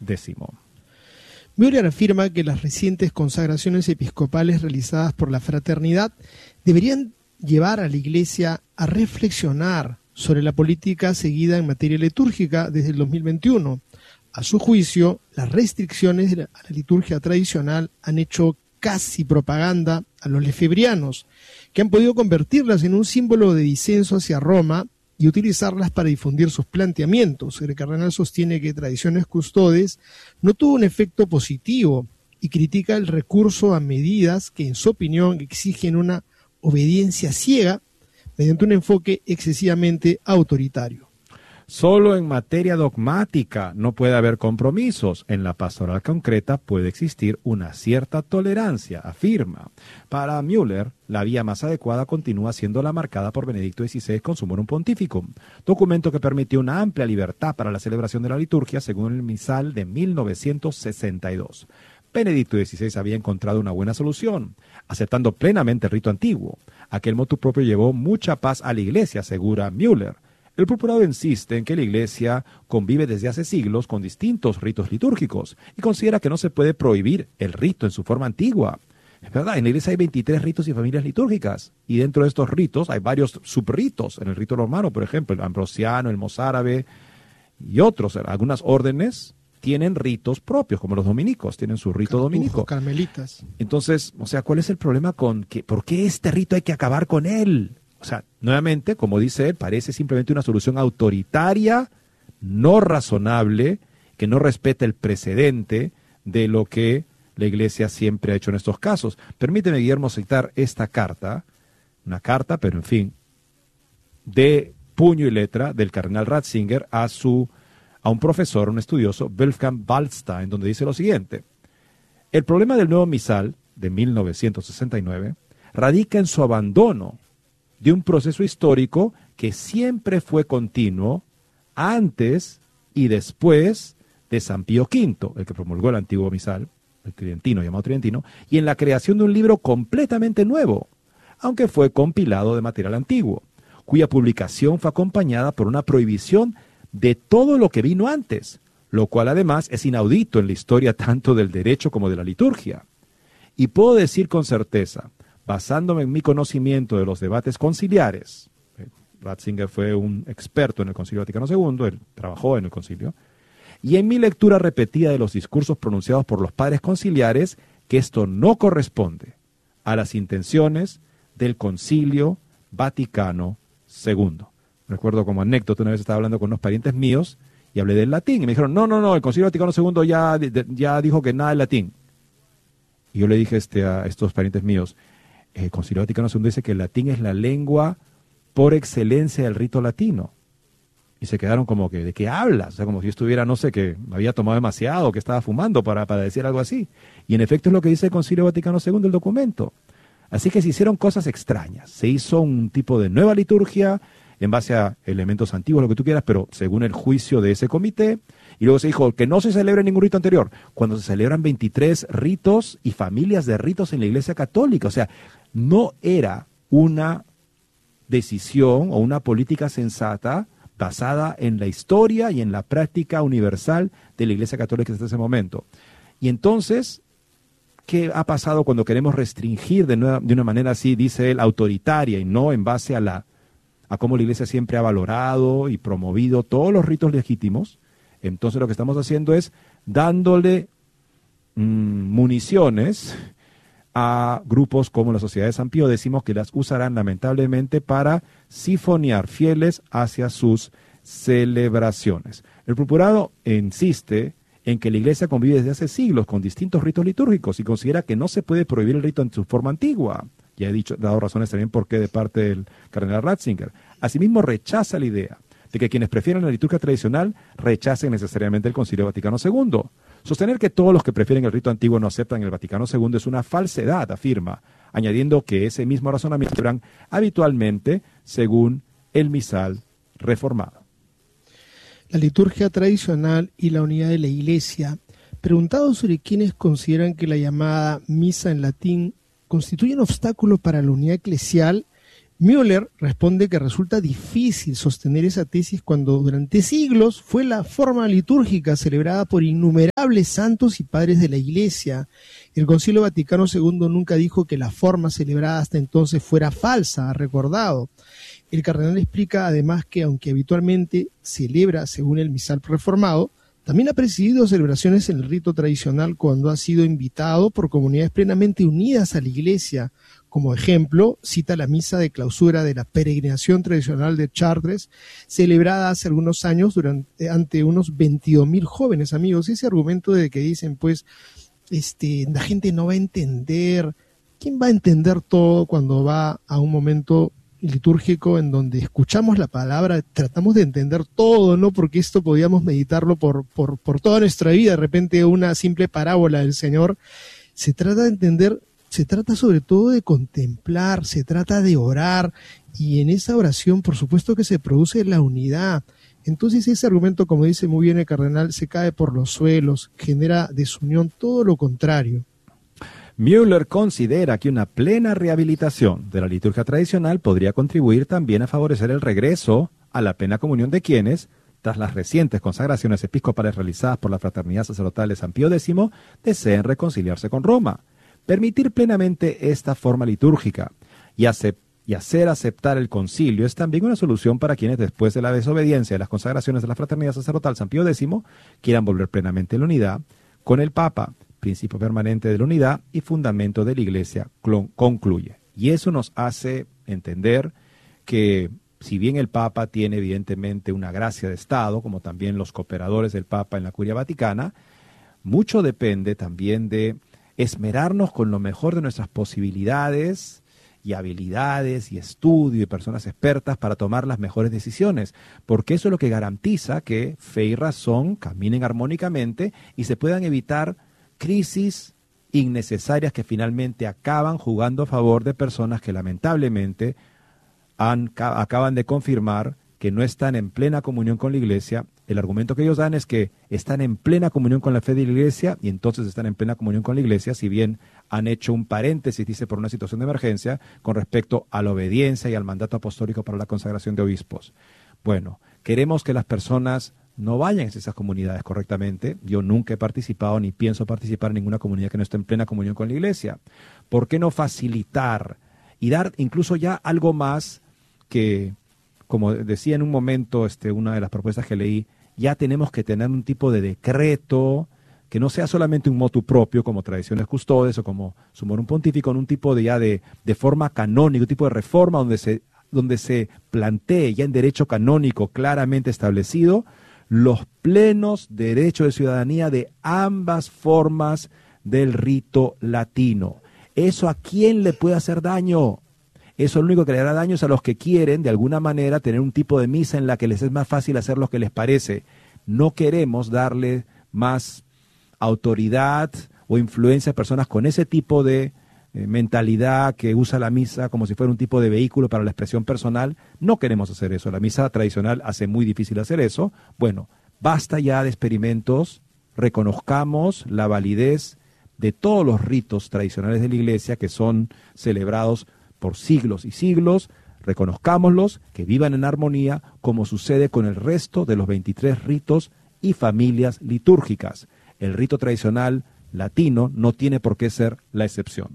X. Müller afirma que las recientes consagraciones episcopales realizadas por la fraternidad deberían llevar a la Iglesia a reflexionar sobre la política seguida en materia litúrgica desde el 2021. A su juicio, las restricciones a la liturgia tradicional han hecho casi propaganda a los lefebrianos, que han podido convertirlas en un símbolo de disenso hacia Roma y utilizarlas para difundir sus planteamientos. El cardenal sostiene que Tradiciones Custodes no tuvo un efecto positivo y critica el recurso a medidas que, en su opinión, exigen una obediencia ciega mediante un enfoque excesivamente autoritario. Solo en materia dogmática no puede haber compromisos. En la pastoral concreta puede existir una cierta tolerancia, afirma. Para Müller, la vía más adecuada continúa siendo la marcada por Benedicto XVI con su Morum Pontificum, documento que permitió una amplia libertad para la celebración de la liturgia según el misal de 1962. Benedicto XVI había encontrado una buena solución, aceptando plenamente el rito antiguo. Aquel motu propio llevó mucha paz a la Iglesia, asegura Müller. El purpurado insiste en que la Iglesia convive desde hace siglos con distintos ritos litúrgicos y considera que no se puede prohibir el rito en su forma antigua. Es verdad, en la Iglesia hay 23 ritos y familias litúrgicas, y dentro de estos ritos hay varios subritos. En el rito romano, por ejemplo, el ambrosiano, el mozárabe y otros. Algunas órdenes tienen ritos propios, como los dominicos, tienen su rito dominico. Carmelitas. Entonces, ¿cuál es el problema con que, por qué este rito hay que acabar con él? Nuevamente, como dice él, parece simplemente una solución autoritaria, no razonable, que no respeta el precedente de lo que la Iglesia siempre ha hecho en estos casos. Permíteme, Guillermo, citar esta carta, una carta, pero en fin, de puño y letra del cardenal Ratzinger a un profesor, un estudioso, Wolfgang Waldstein, donde dice lo siguiente: el problema del nuevo misal de 1969 radica en su abandono de un proceso histórico que siempre fue continuo antes y después de San Pío V, el que promulgó el antiguo misal, el tridentino, llamado tridentino, y en la creación de un libro completamente nuevo, aunque fue compilado de material antiguo, cuya publicación fue acompañada por una prohibición de todo lo que vino antes, lo cual además es inaudito en la historia tanto del derecho como de la liturgia. Y puedo decir con certeza, basándome en mi conocimiento de los debates conciliares, Ratzinger fue un experto en el Concilio Vaticano II, él trabajó en el concilio, y en mi lectura repetida de los discursos pronunciados por los padres conciliares, que esto no corresponde a las intenciones del Concilio Vaticano II. Recuerdo como anécdota, una vez estaba hablando con unos parientes míos y hablé del latín, y me dijeron, no, el Concilio Vaticano II ya dijo que nada es latín. Y yo le dije a estos parientes míos, el Concilio Vaticano II dice que el latín es la lengua por excelencia del rito latino. Y se quedaron como que, ¿de qué hablas? O sea, como si yo estuviera, no sé, que había tomado demasiado, que estaba fumando para decir algo así. Y en efecto es lo que dice el Concilio Vaticano II, el documento. Así que se hicieron cosas extrañas. Se hizo un tipo de nueva liturgia en base a elementos antiguos, lo que tú quieras, pero según el juicio de ese comité. Y luego se dijo que no se celebre ningún rito anterior, cuando se celebran 23 ritos y familias de ritos en la Iglesia Católica. O sea, no era una decisión o una política sensata basada en la historia y en la práctica universal de la Iglesia Católica hasta ese momento. Y entonces, ¿qué ha pasado cuando queremos restringir de una manera así, dice él, autoritaria y no en base a cómo la Iglesia siempre ha valorado y promovido todos los ritos legítimos? Entonces lo que estamos haciendo es dándole municiones a grupos como la Sociedad de San Pío X, que las usarán lamentablemente para sifonear fieles hacia sus celebraciones. El purpurado insiste en que la Iglesia convive desde hace siglos con distintos ritos litúrgicos y considera que no se puede prohibir el rito en su forma antigua. Ya he dado razones también por qué de parte del cardenal Ratzinger. Asimismo, rechaza la idea de que quienes prefieren la liturgia tradicional rechacen necesariamente el Concilio Vaticano II. Sostener que todos los que prefieren el rito antiguo no aceptan el Vaticano II es una falsedad, afirma, añadiendo que ese mismo razonamiento serán habitualmente según el misal reformado. La liturgia tradicional y la unidad de la Iglesia. Preguntado sobre quienes consideran que la llamada misa en latín constituye un obstáculo para la unidad eclesial, Müller responde que resulta difícil sostener esa tesis cuando durante siglos fue la forma litúrgica celebrada por innumerables santos y padres de la Iglesia. El Concilio Vaticano II nunca dijo que la forma celebrada hasta entonces fuera falsa, ha recordado. El cardenal explica además que aunque habitualmente celebra según el misal reformado, también ha presidido celebraciones en el rito tradicional cuando ha sido invitado por comunidades plenamente unidas a la Iglesia. Como ejemplo, cita la misa de clausura de la peregrinación tradicional de Chartres, celebrada hace algunos años ante unos 22.000 jóvenes, amigos. Ese argumento de que dicen, pues, la gente no va a entender. ¿Quién va a entender todo cuando va a un momento litúrgico en donde escuchamos la palabra, tratamos de entender todo, ¿no? Porque esto podíamos meditarlo por toda nuestra vida, de repente una simple parábola del Señor. Se trata de entender, se trata sobre todo de contemplar, se trata de orar, y en esa oración por supuesto que se produce la unidad. Entonces ese argumento, como dice muy bien el cardenal, se cae por los suelos, genera desunión, todo lo contrario. Müller considera que una plena rehabilitación de la liturgia tradicional podría contribuir también a favorecer el regreso a la plena comunión de quienes, tras las recientes consagraciones episcopales realizadas por la Fraternidad Sacerdotal de San Pío X, deseen reconciliarse con Roma. Permitir plenamente esta forma litúrgica y hacer aceptar el concilio es también una solución para quienes, después de la desobediencia de las consagraciones de la Fraternidad Sacerdotal San Pío X, quieran volver plenamente en la unidad con el Papa, principio permanente de la unidad y fundamento de la Iglesia, concluye. Y eso nos hace entender que, si bien el Papa tiene evidentemente una gracia de Estado, como también los cooperadores del Papa en la Curia Vaticana, mucho depende también de esmerarnos con lo mejor de nuestras posibilidades y habilidades y estudio y personas expertas para tomar las mejores decisiones, porque eso es lo que garantiza que fe y razón caminen armónicamente y se puedan evitar crisis innecesarias que finalmente acaban jugando a favor de personas que lamentablemente acaban de confirmar que no están en plena comunión con la Iglesia. El argumento que ellos dan es que están en plena comunión con la fe de la Iglesia y entonces están en plena comunión con la Iglesia, si bien han hecho un paréntesis, dice, por una situación de emergencia con respecto a la obediencia y al mandato apostólico para la consagración de obispos. Bueno, queremos que las personas no vayan a esas comunidades correctamente. Yo nunca he participado ni pienso participar en ninguna comunidad que no esté en plena comunión con la Iglesia. ¿Por qué no facilitar y dar incluso ya algo más que, como decía en un momento una de las propuestas que leí, ya tenemos que tener un tipo de decreto que no sea solamente un motu propio como tradiciones custodes o como sumorum pontifico, en un tipo de forma canónica, un tipo de reforma donde se plantee ya en derecho canónico claramente establecido los plenos derechos de ciudadanía de ambas formas del rito latino. ¿Eso a quién le puede hacer daño? Eso lo único que le hará daño es a los que quieren, de alguna manera, tener un tipo de misa en la que les es más fácil hacer lo que les parece. No queremos darle más autoridad o influencia a personas con ese tipo de mentalidad que usa la misa como si fuera un tipo de vehículo para la expresión personal. No queremos hacer eso. La misa tradicional hace muy difícil hacer eso. Bueno, basta ya de experimentos. Reconozcamos la validez de todos los ritos tradicionales de la Iglesia que son celebrados por siglos y siglos. Reconozcámoslos, que vivan en armonía, como sucede con el resto de los 23 ritos y familias litúrgicas. El rito tradicional latino no tiene por qué ser la excepción.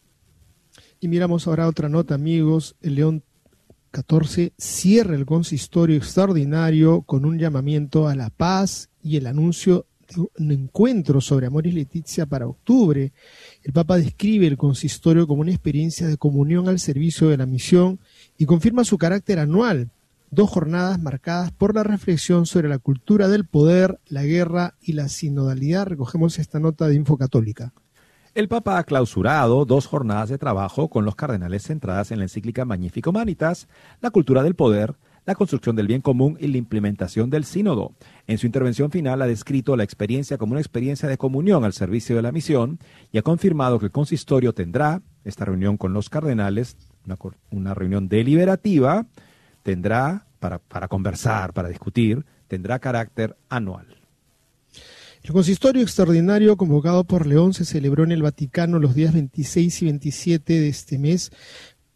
Y miramos ahora otra nota, amigos. El León XIV cierra el consistorio extraordinario con un llamamiento a la paz y el anuncio de un encuentro sobre Amoris Laetitia para octubre. El Papa describe el consistorio como una experiencia de comunión al servicio de la misión y confirma su carácter anual. 2 jornadas marcadas por la reflexión sobre la cultura del poder, la guerra y la sinodalidad. Recogemos esta nota de Info Católica. El Papa ha clausurado 2 jornadas de trabajo con los cardenales centradas en la encíclica Magnificat Humanitas, la cultura del poder, la construcción del bien común y la implementación del sínodo. En su intervención final ha descrito la experiencia como una experiencia de comunión al servicio de la misión y ha confirmado que el consistorio tendrá, esta reunión con los cardenales, una reunión deliberativa, tendrá, para conversar, para discutir, tendrá carácter anual. El consistorio extraordinario convocado por León se celebró en el Vaticano los días 26 y 27 de este mes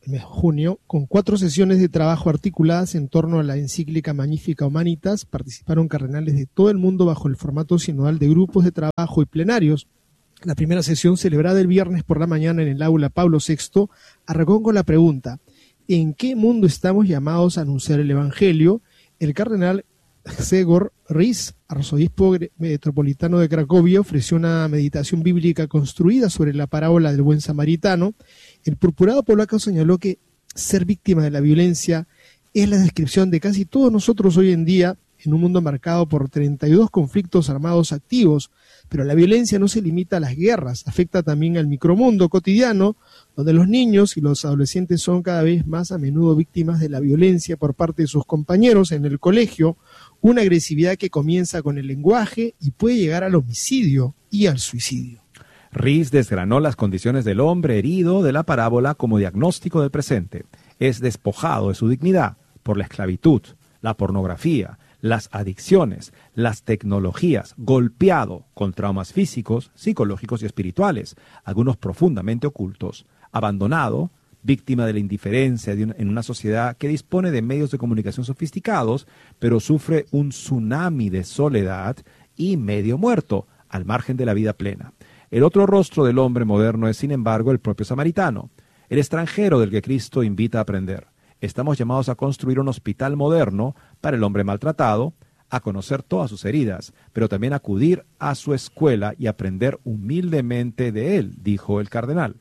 el mes de junio, con 4 sesiones de trabajo articuladas en torno a la encíclica Magnificat Humanitas. Participaron cardenales de todo el mundo bajo el formato sinodal de grupos de trabajo y plenarios. La primera sesión, celebrada el viernes por la mañana en el aula Pablo VI, arrancó con la pregunta: ¿en qué mundo estamos llamados a anunciar el Evangelio? El cardenal Grzegorz Rys, arzobispo metropolitano de Cracovia, ofreció una meditación bíblica construida sobre la parábola del buen samaritano. El purpurado polaco señaló que ser víctima de la violencia es la descripción de casi todos nosotros hoy en día, en un mundo marcado por 32 conflictos armados activos. Pero la violencia no se limita a las guerras, afecta también al micromundo cotidiano, donde los niños y los adolescentes son cada vez más a menudo víctimas de la violencia por parte de sus compañeros en el colegio, una agresividad que comienza con el lenguaje y puede llegar al homicidio y al suicidio. Rys desgranó las condiciones del hombre herido de la parábola como diagnóstico del presente. Es despojado de su dignidad por la esclavitud, la pornografía, las adicciones, las tecnologías, golpeado con traumas físicos, psicológicos y espirituales, algunos profundamente ocultos, abandonado, víctima de la indiferencia en una sociedad que dispone de medios de comunicación sofisticados, pero sufre un tsunami de soledad y medio muerto, al margen de la vida plena. El otro rostro del hombre moderno es, sin embargo, el propio samaritano, el extranjero del que Cristo invita a aprender. Estamos llamados a construir un hospital moderno para el hombre maltratado, a conocer todas sus heridas, pero también acudir a su escuela y aprender humildemente de él, dijo el cardenal.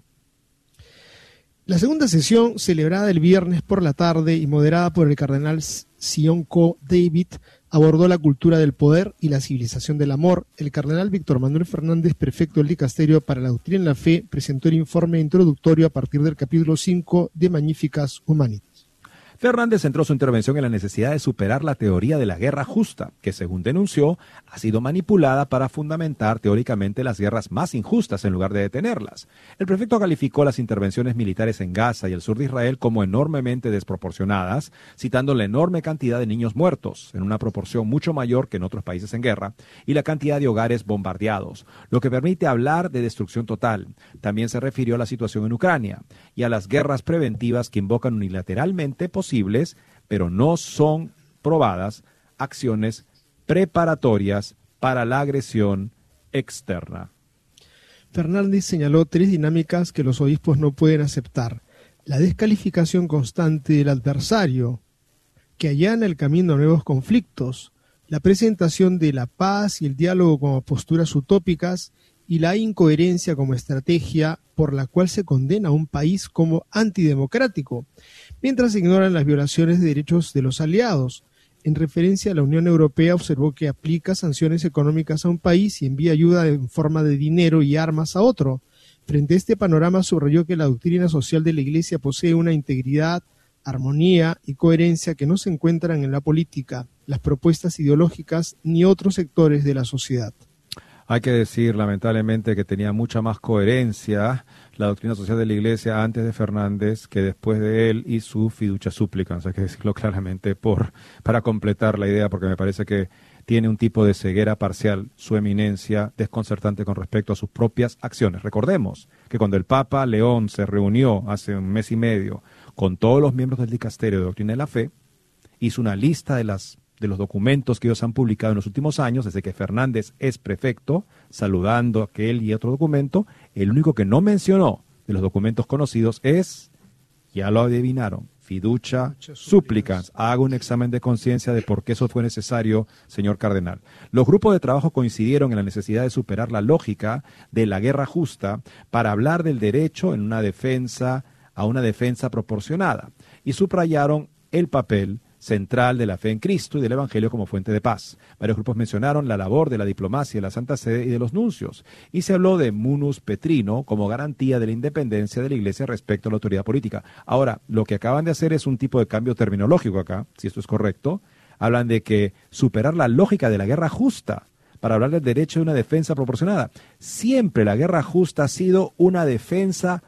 La segunda sesión, celebrada el viernes por la tarde y moderada por el cardenal Sion David, abordó la cultura del poder y la civilización del amor. El cardenal Víctor Manuel Fernández, prefecto del Dicasterio para la Doctrina y la Fe, presentó el informe introductorio a partir del capítulo 5 de Magnificat Humanitas. Fernández centró su intervención en la necesidad de superar la teoría de la guerra justa, que según denunció, ha sido manipulada para fundamentar teóricamente las guerras más injustas en lugar de detenerlas. El prefecto calificó las intervenciones militares en Gaza y el sur de Israel como enormemente desproporcionadas, citando la enorme cantidad de niños muertos, en una proporción mucho mayor que en otros países en guerra, y la cantidad de hogares bombardeados, lo que permite hablar de destrucción total. También se refirió a la situación en Ucrania y a las guerras preventivas que invocan unilateralmente posibles, pero no son probadas, acciones preparatorias para la agresión externa. Fernández señaló 3 dinámicas que los obispos no pueden aceptar: la descalificación constante del adversario, que allana el camino a nuevos conflictos, la presentación de la paz y el diálogo como posturas utópicas, y la incoherencia como estrategia por la cual se condena a un país como antidemocrático, mientras se ignoran las violaciones de derechos de los aliados. En referencia a la Unión Europea, observó que aplica sanciones económicas a un país y envía ayuda en forma de dinero y armas a otro. Frente a este panorama, subrayó que la doctrina social de la Iglesia posee una integridad, armonía y coherencia que no se encuentran en la política, las propuestas ideológicas ni otros sectores de la sociedad. Hay que decir, lamentablemente, que tenía mucha más coherencia la doctrina social de la Iglesia antes de Fernández que después de él y su fiducia supplicans. Hay que decirlo claramente para completar la idea, porque me parece que tiene un tipo de ceguera parcial, su eminencia, desconcertante con respecto a sus propias acciones. Recordemos que cuando el Papa León se reunió hace un mes y medio con todos los miembros del Dicasterio de Doctrina de la Fe, hizo una lista de los documentos que ellos han publicado en los últimos años, desde que Fernández es prefecto, saludando aquel y otro documento. El único que no mencionó de los documentos conocidos es, ya lo adivinaron, fiducia supplicans. Haga un examen de conciencia de por qué eso fue necesario, señor cardenal. Los grupos de trabajo coincidieron en la necesidad de superar la lógica de la guerra justa para hablar del derecho a una defensa proporcionada, y subrayaron el papel central de la fe en Cristo y del Evangelio como fuente de paz. Varios grupos mencionaron la labor de la diplomacia de la Santa Sede y de los nuncios, y se habló de munus petrino como garantía de la independencia de la Iglesia respecto a la autoridad política. Ahora, lo que acaban de hacer es un tipo de cambio terminológico acá, si esto es correcto. Hablan de que superar la lógica de la guerra justa para hablar del derecho a una defensa proporcionada. Siempre la guerra justa ha sido una defensa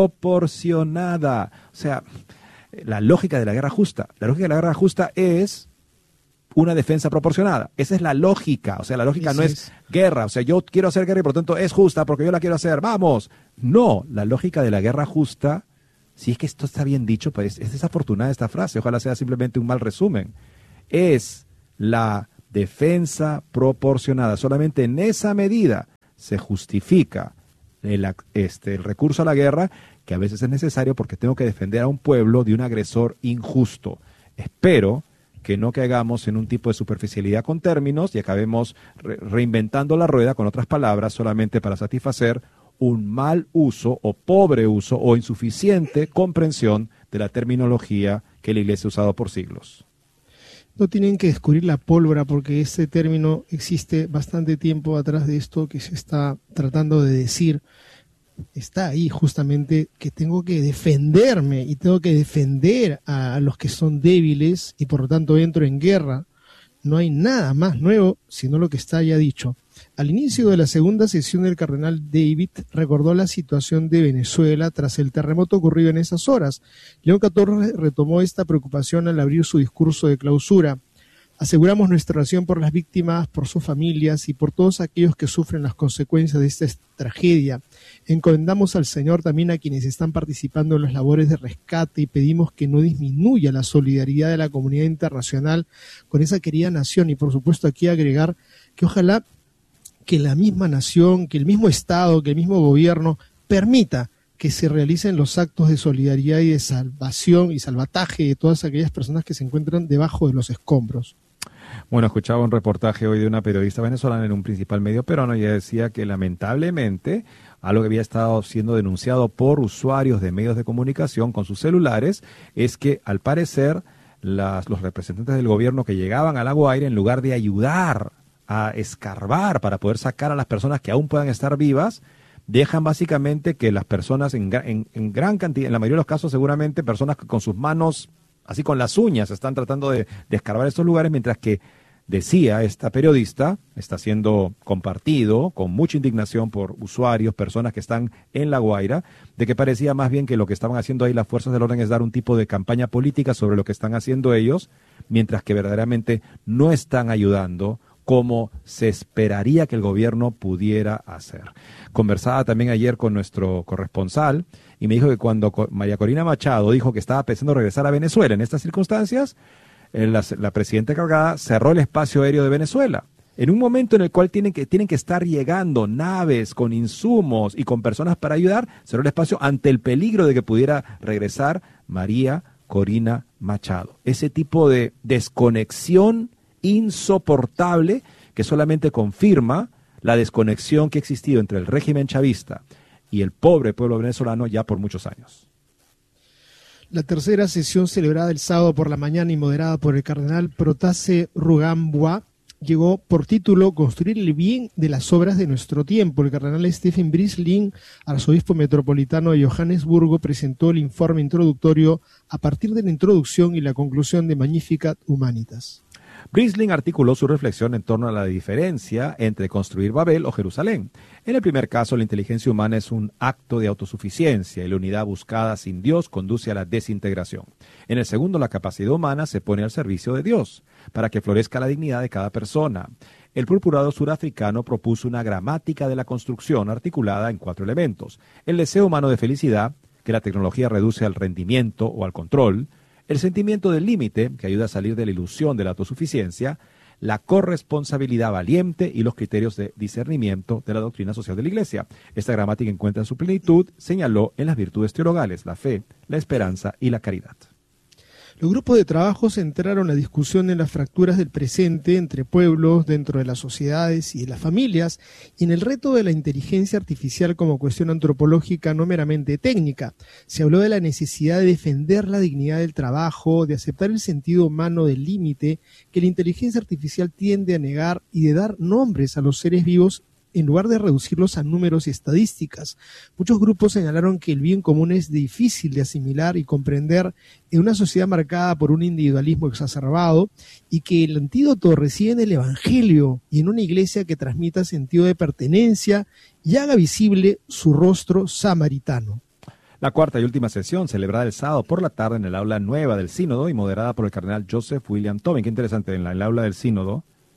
proporcionada. O sea, la lógica de la guerra justa. La lógica de la guerra justa es una defensa proporcionada. Esa es la lógica. O sea, la lógica no es guerra. O sea, yo quiero hacer guerra y por lo tanto es justa porque yo la quiero hacer. ¡Vamos! No, la lógica de la guerra justa si es que esto está bien dicho, pues es desafortunada esta frase, ojalá sea simplemente un mal resumen, es la defensa proporcionada. Solamente en esa medida se justifica el recurso a la guerra, que a veces es necesario porque tengo que defender a un pueblo de un agresor injusto. Espero que no caigamos en un tipo de superficialidad con términos y acabemos reinventando la rueda con otras palabras solamente para satisfacer un mal uso o pobre uso o insuficiente comprensión de la terminología que la Iglesia ha usado por siglos. No tienen que descubrir la pólvora, porque este término existe bastante tiempo atrás de esto que se está tratando de decir. Está ahí justamente que tengo que defenderme y tengo que defender a los que son débiles y por lo tanto entro en guerra. No hay nada más nuevo sino lo que está ya dicho. Al inicio de la segunda sesión, el cardenal David recordó la situación de Venezuela tras el terremoto ocurrido en esas horas. León XIV retomó esta preocupación al abrir su discurso de clausura. Aseguramos nuestra oración por las víctimas, por sus familias y por todos aquellos que sufren las consecuencias de esta tragedia. Encomendamos al Señor también a quienes están participando en las labores de rescate y pedimos que no disminuya la solidaridad de la comunidad internacional con esa querida nación. Y por supuesto aquí agregar que ojalá que la misma nación, que el mismo Estado, que el mismo gobierno permita que se realicen los actos de solidaridad y de salvación y salvataje de todas aquellas personas que se encuentran debajo de los escombros. Bueno, escuchaba un reportaje hoy de una periodista venezolana en un principal medio peruano y ella decía que lamentablemente algo que había estado siendo denunciado por usuarios de medios de comunicación con sus celulares es que al parecer los representantes del gobierno que llegaban a La Guaira, en lugar de ayudar a escarbar para poder sacar a las personas que aún puedan estar vivas, dejan básicamente que las personas en gran cantidad, en la mayoría de los casos seguramente personas que con sus manos, así con las uñas, están tratando de escarbar estos lugares, mientras que decía esta periodista, está siendo compartido con mucha indignación por usuarios, personas que están en La Guaira, de que parecía más bien que lo que estaban haciendo ahí las fuerzas del orden es dar un tipo de campaña política sobre lo que están haciendo ellos, mientras que verdaderamente no están ayudando como se esperaría que el gobierno pudiera hacer. Conversaba también ayer con nuestro corresponsal y me dijo que cuando María Corina Machado dijo que estaba pensando regresar a Venezuela en estas circunstancias, la presidenta encargada cerró el espacio aéreo de Venezuela. En un momento en el cual tienen que estar llegando naves con insumos y con personas para ayudar, cerró el espacio ante el peligro de que pudiera regresar María Corina Machado. Ese tipo de desconexión insoportable que solamente confirma la desconexión que ha existido entre el régimen chavista y el pobre pueblo venezolano ya por muchos años. La tercera sesión, celebrada el sábado por la mañana y moderada por el cardenal Protase Rugambua, llegó por título Construir el bien de las obras de nuestro tiempo. El cardenal Stephen Brisling, arzobispo metropolitano de Johannesburgo, presentó el informe introductorio a partir de la introducción y la conclusión de Magnificat Humanitas. Brisling articuló su reflexión en torno a la diferencia entre construir Babel o Jerusalén. En el primer caso, la inteligencia humana es un acto de autosuficiencia y la unidad buscada sin Dios conduce a la desintegración. En el segundo, la capacidad humana se pone al servicio de Dios para que florezca la dignidad de cada persona. El purpurado surafricano propuso una gramática de la construcción articulada en 4 elementos: el deseo humano de felicidad, que la tecnología reduce al rendimiento o al control; el sentimiento del límite, que ayuda a salir de la ilusión de la autosuficiencia; la corresponsabilidad valiente y los criterios de discernimiento de la doctrina social de la Iglesia. Esta gramática encuentra su plenitud, señaló, en las virtudes teologales, la fe, la esperanza y la caridad. Los grupos de trabajo centraron la discusión en las fracturas del presente entre pueblos, dentro de las sociedades y de las familias, y en el reto de la inteligencia artificial como cuestión antropológica no meramente técnica. Se habló de la necesidad de defender la dignidad del trabajo, de aceptar el sentido humano del límite que la inteligencia artificial tiende a negar y de dar nombres a los seres vivos en lugar de reducirlos a números y estadísticas. Muchos grupos señalaron que el bien común es difícil de asimilar y comprender en una sociedad marcada por un individualismo exacerbado y que el antídoto reside en el Evangelio y en una iglesia que transmita sentido de pertenencia y haga visible su rostro samaritano. La cuarta y última sesión, celebrada el sábado por la tarde en el aula nueva del Sínodo y moderada por el cardenal Joseph William Tobin. Qué interesante, en el aula del Sínodo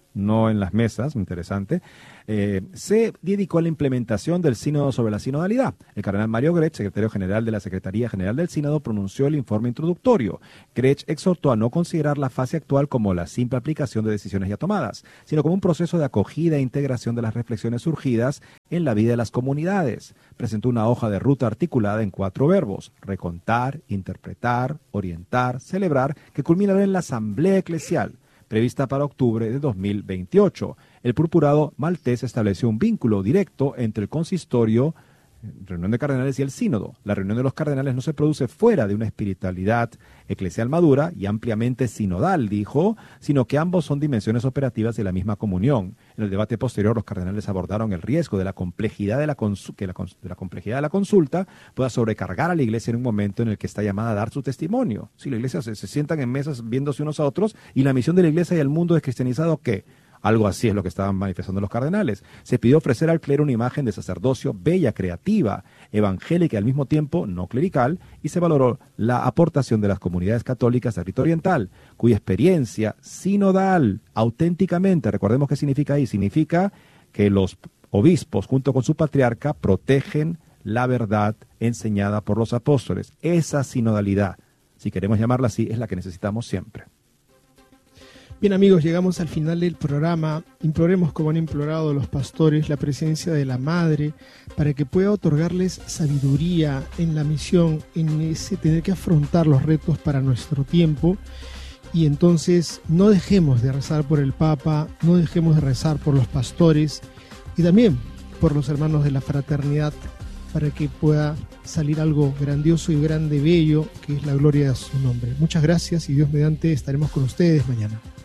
no en las mesas, interesante, se dedicó a la implementación del sínodo sobre la sinodalidad. El cardenal Mario Grech, secretario general de la Secretaría General del Sínodo, pronunció el informe introductorio. Grech exhortó a no considerar la fase actual como la simple aplicación de decisiones ya tomadas, sino como un proceso de acogida e integración de las reflexiones surgidas en la vida de las comunidades. Presentó una hoja de ruta articulada en 4 verbos: recontar, interpretar, orientar, celebrar, que culminará en la asamblea eclesial, prevista para octubre de 2028. El purpurado maltés estableció un vínculo directo entre el consistorio, reunión de cardenales, y el sínodo. La reunión de los cardenales no se produce fuera de una espiritualidad eclesial madura y ampliamente sinodal, dijo, sino que ambos son dimensiones operativas de la misma comunión. En el debate posterior, los cardenales abordaron el riesgo de la complejidad de la consulta pueda sobrecargar a la Iglesia en un momento en el que está llamada a dar su testimonio. Si la Iglesia se sientan en mesas viéndose unos a otros, y la misión de la Iglesia y el mundo descristianizado, ¿qué? Algo así es lo que estaban manifestando los cardenales. Se pidió ofrecer al clero una imagen de sacerdocio bella, creativa, evangélica y al mismo tiempo no clerical, y se valoró la aportación de las comunidades católicas del rito oriental, cuya experiencia sinodal, auténticamente, recordemos qué significa ahí, significa que los obispos, junto con su patriarca, protegen la verdad enseñada por los apóstoles. Esa sinodalidad, si queremos llamarla así, es la que necesitamos siempre. Bien, amigos, llegamos al final del programa. Imploremos, como han implorado los pastores, la presencia de la Madre para que pueda otorgarles sabiduría en la misión, en ese tener que afrontar los retos para nuestro tiempo. Y entonces no dejemos de rezar por el Papa, no dejemos de rezar por los pastores y también por los hermanos de la fraternidad, para que pueda salir algo grandioso y grande, bello, que es la gloria de su nombre. Muchas gracias y Dios mediante estaremos con ustedes mañana.